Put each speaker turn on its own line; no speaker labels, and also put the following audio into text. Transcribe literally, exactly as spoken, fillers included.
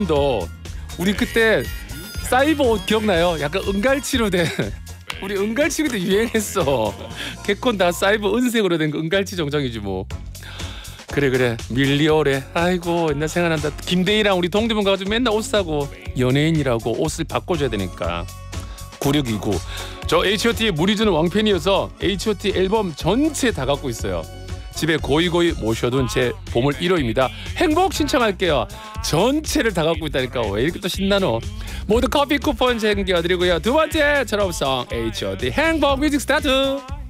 도 우리 그때 사이버 옷 기억나요? 약간 은갈치로 된 우리 은갈치 그때 유행했어. 개콘 다 사이버 은색으로 된 거 은갈치 정장이지 뭐. 그래 그래 밀리오래. 아이고 옛날 생각난다. 김대희랑 우리 동대문 가가지고 맨날 옷 사고 연예인이라고 옷을 바꿔줘야 되니까. 구육이구 저 에이치 오 T의 무리 주는 왕팬이어서 에이치 오 T 앨범 전체 다 갖고 있어요. 집에 고이고이 모셔둔 제 보물 일 호입니다. 행복 신청할게요. 전체를 다 갖고 있다니까 왜 이렇게 또 신나노. 모두 커피 쿠폰 챙겨드리고요. 두 번째 졸업송 에이치 오 T 행복 뮤직 스타트.